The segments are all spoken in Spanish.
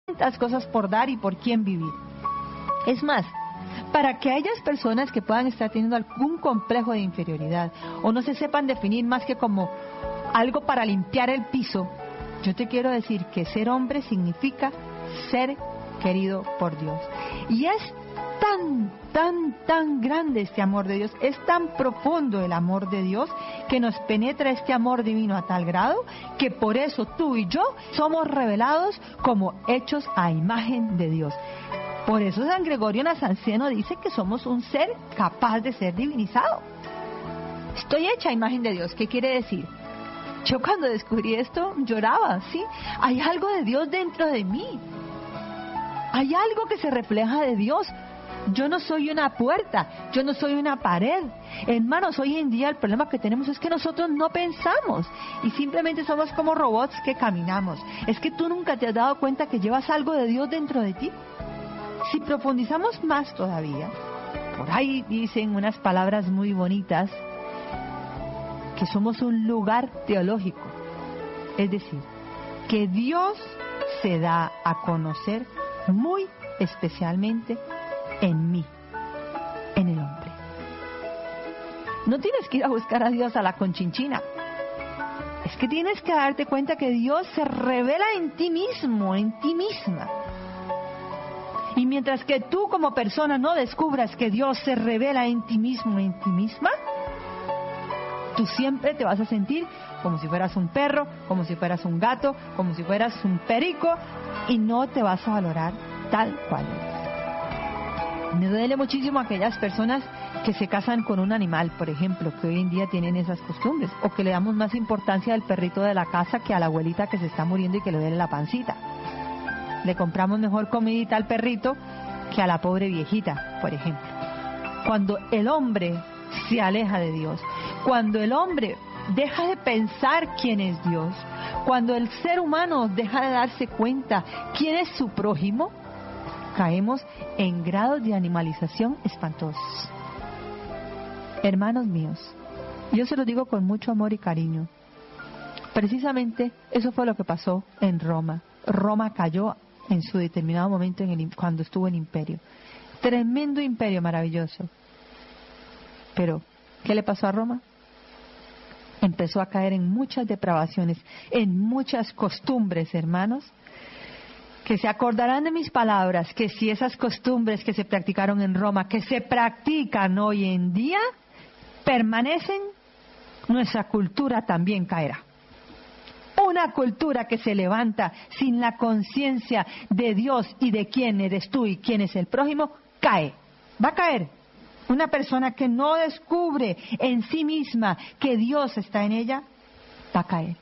tantas cosas por dar y por quién vivir. Es más, para que aquellas personas que puedan estar teniendo algún complejo de inferioridad o no se sepan definir más que como algo para limpiar el piso, yo te quiero decir que ser hombre significa ser querido por Dios. Y es tan grande este amor de Dios, es tan profundo el amor de Dios, que nos penetra este amor divino a tal grado que por eso tú y yo somos revelados como hechos a imagen de Dios. Por eso San Gregorio Nacianceno dice que somos un ser capaz de ser divinizado. Estoy hecha a imagen de Dios. ¿Qué quiere decir? Yo cuando descubrí esto lloraba, ¿sí? Hay algo de Dios dentro de mí. Hay algo que se refleja de Dios. Yo no soy una puerta, yo no soy una pared. Hermanos, hoy en día el problema que tenemos es que nosotros no pensamos y simplemente somos como robots que caminamos. ¿Es que tú nunca te has dado cuenta que llevas algo de Dios dentro de ti? Si profundizamos más todavía, por ahí dicen unas palabras muy bonitas, que somos un lugar teológico. Es decir, que Dios se da a conocer muy especialmente en mí, en el hombre. No tienes que ir a buscar a Dios a la Conchinchina. Es que tienes que darte cuenta que Dios se revela en ti mismo, en ti misma. Y mientras que tú como persona no descubras que Dios se revela en ti mismo, en ti misma, tú siempre te vas a sentir como si fueras un perro, como si fueras un gato, como si fueras un perico, y no te vas a valorar tal cual eres. Me duele muchísimo aquellas personas que se casan con un animal, por ejemplo, que hoy en día tienen esas costumbres, o que le damos más importancia al perrito de la casa que a la abuelita que se está muriendo y que le duele la pancita. Le compramos mejor comidita al perrito que a la pobre viejita, por ejemplo. Cuando el hombre se aleja de Dios, cuando el hombre deja de pensar quién es Dios, cuando el ser humano deja de darse cuenta quién es su prójimo, caemos en grados de animalización espantosos. Hermanos míos, yo se lo digo con mucho amor y cariño. Precisamente eso fue lo que pasó en Roma. Roma cayó en su determinado momento cuando estuvo en imperio. Tremendo imperio maravilloso. Pero, ¿qué le pasó a Roma? Empezó a caer en muchas depravaciones, en muchas costumbres, hermanos, que se acordarán de mis palabras, que si esas costumbres que se practicaron en Roma, que se practican hoy en día, permanecen, nuestra cultura también caerá. Una cultura que se levanta sin la conciencia de Dios y de quién eres tú y quién es el prójimo, cae, va a caer. Una persona que no descubre en sí misma que Dios está en ella, va a caer.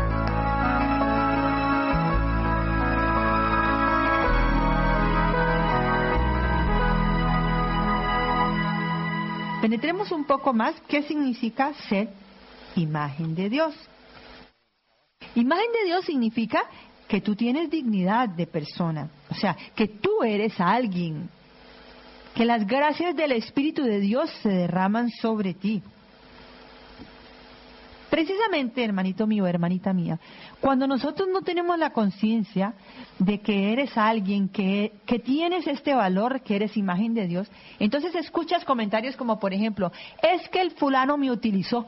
Penetremos un poco más qué significa ser imagen de Dios. Imagen de Dios significa que tú tienes dignidad de persona, o sea, que tú eres alguien, que las gracias del Espíritu de Dios se derraman sobre ti. Precisamente, hermanito mío, hermanita mía, cuando nosotros no tenemos la conciencia de que eres alguien, que tienes este valor, que eres imagen de Dios, entonces escuchas comentarios como, por ejemplo, es que el fulano me utilizó.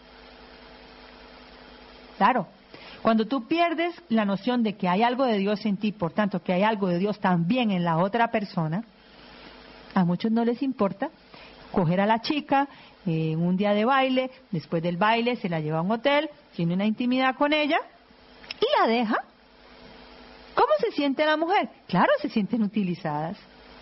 Claro. Cuando tú pierdes la noción de que hay algo de Dios en ti, por tanto que hay algo de Dios también en la otra persona, a muchos no les importa coger a la chica en un día de baile, después del baile se la lleva a un hotel, tiene una intimidad con ella y la deja. ¿Cómo se siente la mujer? Claro, se sienten utilizadas.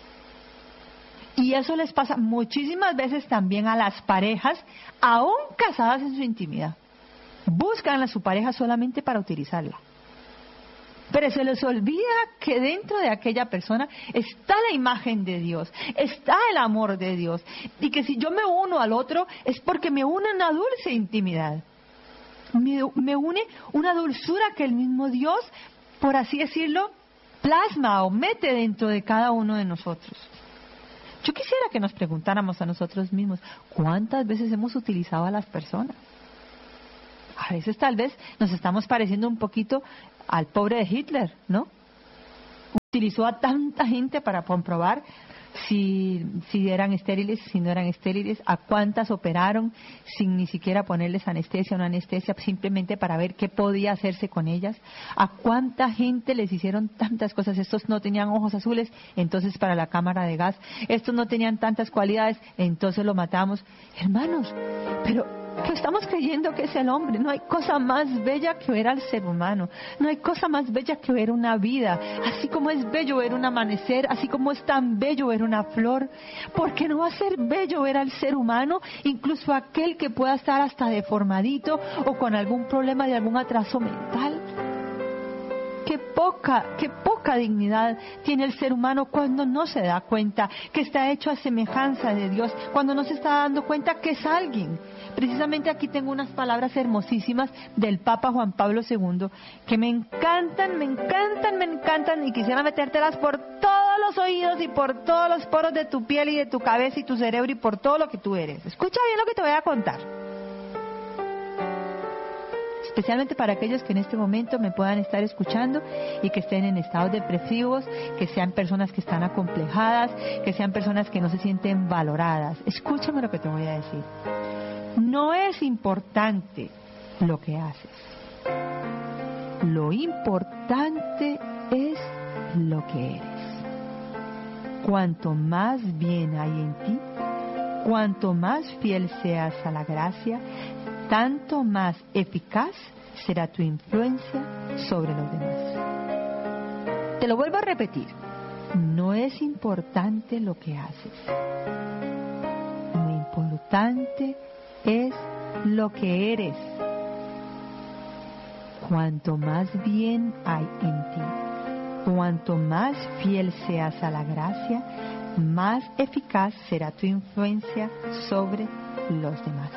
Y eso les pasa muchísimas veces también a las parejas, aún casadas en su intimidad. Buscan a su pareja solamente para utilizarla. Pero se les olvida que dentro de aquella persona está la imagen de Dios, está el amor de Dios. Y que si yo me uno al otro es porque me une una dulce intimidad. Me une una dulzura que el mismo Dios, por así decirlo, plasma o mete dentro de cada uno de nosotros. Yo quisiera que nos preguntáramos a nosotros mismos, ¿cuántas veces hemos utilizado a las personas? A veces tal vez nos estamos pareciendo un poquito al pobre de Hitler, ¿no? utilizó a tanta gente para comprobar si eran estériles, si no eran estériles, a cuántas operaron sin ni siquiera ponerles anestesia o no anestesia, simplemente para ver qué podía hacerse con ellas, a cuánta gente les hicieron tantas cosas. Estos no tenían ojos azules, entonces para la cámara de gas, estos no tenían tantas cualidades, entonces lo matamos. Hermanos, pero que estamos creyendo que es el hombre. No hay cosa más bella que ver al ser humano, no hay cosa más bella que ver una vida, así como es bello ver un amanecer, así como es tan bello ver una flor. ¿Por qué no va a ser bello ver al ser humano, incluso aquel que pueda estar hasta deformadito o con algún problema de algún atraso mental? Qué poca dignidad tiene el ser humano cuando no se da cuenta que está hecho a semejanza de Dios, cuando no se está dando cuenta que es alguien. Precisamente aquí tengo unas palabras hermosísimas del Papa Juan Pablo II que me encantan y quisiera metértelas por todos los oídos y por todos los poros de tu piel y de tu cabeza y tu cerebro y por todo lo que tú eres. Escucha bien lo que te voy a contar. Especialmente para aquellos que en este momento me puedan estar escuchando y que estén en estados depresivos, que sean personas que están acomplejadas, que sean personas que no se sienten valoradas. Escúchame lo que te voy a decir. No es importante lo que haces. Lo importante es lo que eres. Cuanto más bien hay en ti, cuanto más fiel seas a la gracia, tanto más eficaz será tu influencia sobre los demás. Te lo vuelvo a repetir. No es importante lo que haces. Lo importante es lo que eres. Cuanto más bien hay en ti, cuanto más fiel seas a la gracia, más eficaz será tu influencia sobre los demás.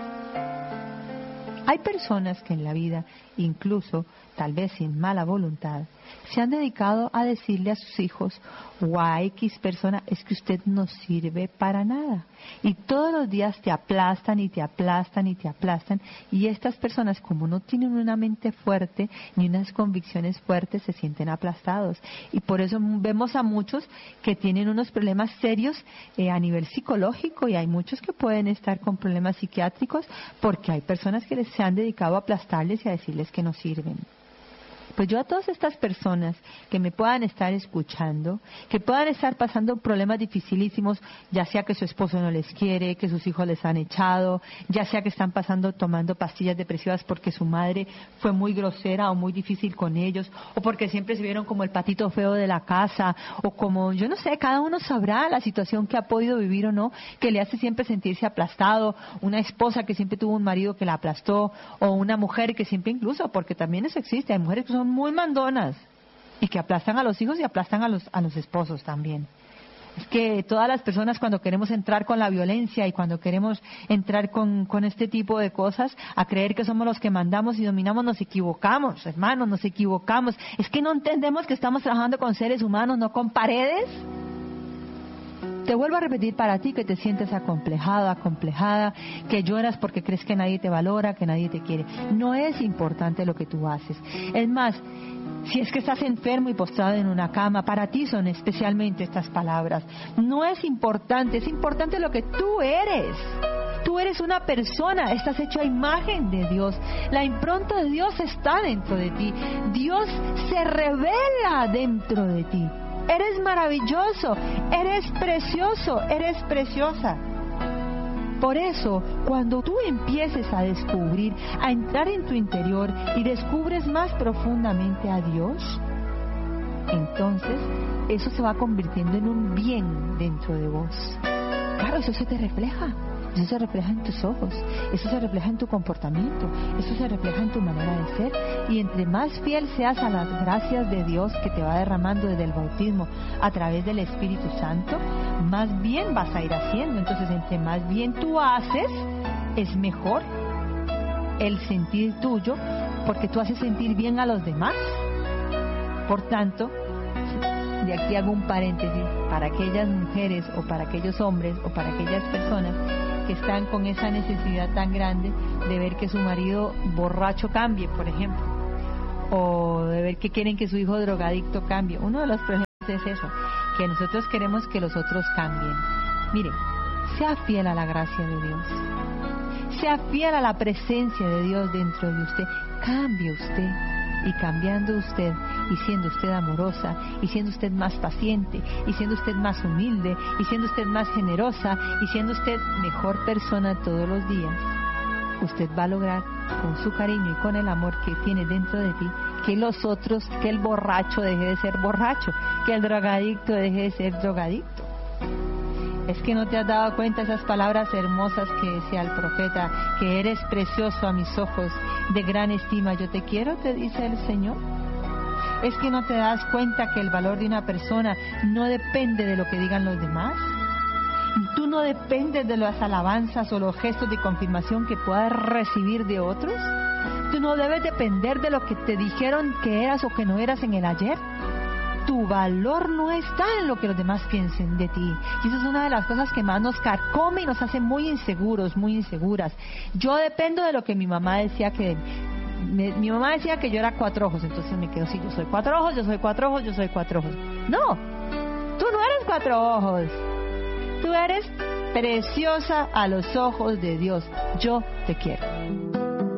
Hay personas que en la vida, incluso tal vez sin mala voluntad, se han dedicado a decirle a sus hijos o a X persona: es que usted no sirve para nada. Y todos los días te aplastan y te aplastan y te aplastan. Y estas personas, como no tienen una mente fuerte ni unas convicciones fuertes, se sienten aplastados. Y por eso vemos a muchos que tienen unos problemas serios a nivel psicológico, y hay muchos que pueden estar con problemas psiquiátricos porque hay personas que se han dedicado a aplastarles y a decirles que no sirven. Pues yo a todas estas personas que me puedan estar escuchando, que puedan estar pasando problemas dificilísimos, ya sea que su esposo no les quiere, que sus hijos les han echado, ya sea que están tomando pastillas depresivas porque su madre fue muy grosera o muy difícil con ellos, o porque siempre se vieron como el patito feo de la casa, o como, yo no sé, cada uno sabrá la situación que ha podido vivir o no, que le hace siempre sentirse aplastado, una esposa que siempre tuvo un marido que la aplastó, o una mujer que siempre, incluso, porque también eso existe, hay mujeres que son muy mandonas y que aplastan a los hijos y aplastan a los esposos también. Es que todas las personas, cuando queremos entrar con la violencia y cuando queremos entrar con este tipo de cosas, a creer que somos los que mandamos y dominamos, nos equivocamos, hermanos, nos equivocamos. Es que no entendemos que estamos trabajando con seres humanos, no con paredes. Te vuelvo a repetir, para ti que te sientes acomplejado, acomplejada, que lloras porque crees que nadie te valora, que nadie te quiere. No es importante lo que tú haces. Es más, si es que estás enfermo y postrado en una cama, para ti son especialmente estas palabras. No es importante, es importante lo que tú eres. Tú eres una persona, estás hecho a imagen de Dios. La impronta de Dios está dentro de ti. Dios se revela dentro de ti. Eres maravilloso, eres precioso, eres preciosa. Por eso, cuando tú empieces a descubrir, a entrar en tu interior y descubres más profundamente a Dios, entonces eso se va convirtiendo en un bien dentro de vos. Claro, eso se te refleja. Eso se refleja en tus ojos, eso se refleja en tu comportamiento, eso se refleja en tu manera de ser. Y entre más fiel seas a las gracias de Dios que te va derramando desde el bautismo a través del Espíritu Santo, más bien vas a ir haciendo. Entonces, entre más bien tú haces, es mejor el sentir tuyo, porque tú haces sentir bien a los demás. Por tanto, de aquí hago un paréntesis para aquellas mujeres o para aquellos hombres o para aquellas personas que están con esa necesidad tan grande de ver que su marido borracho cambie, por ejemplo, o de ver que quieren que su hijo drogadicto cambie. Uno de los es eso, que nosotros queremos que los otros cambien. Mire, sea fiel a la gracia de Dios. Sea fiel a la presencia de Dios dentro de usted. Cambie usted. Y cambiando usted, y siendo usted amorosa, y siendo usted más paciente, y siendo usted más humilde, y siendo usted más generosa, y siendo usted mejor persona todos los días, usted va a lograr con su cariño y con el amor que tiene dentro de ti, que los otros, que el borracho deje de ser borracho, que el drogadicto deje de ser drogadicto. Es que no te has dado cuenta esas palabras hermosas que decía el profeta, que eres precioso a mis ojos, de gran estima yo te quiero, te dice el Señor. Es que no te das cuenta que el valor de una persona no depende de lo que digan los demás. Tú no dependes de las alabanzas o los gestos de confirmación que puedas recibir de otros. Tú no debes depender de lo que te dijeron que eras o que no eras en el ayer. Tu valor no está en lo que los demás piensen de ti. Y esa es una de las cosas que más nos carcome y nos hace muy inseguros, muy inseguras. Yo dependo de lo que mi mamá decía que... Mi mamá decía que yo era 4 ojos, entonces me quedo así, yo soy 4 ojos, yo soy 4 ojos, yo soy 4 ojos. No, tú no eres 4 ojos. Tú eres preciosa a los ojos de Dios. Yo te quiero.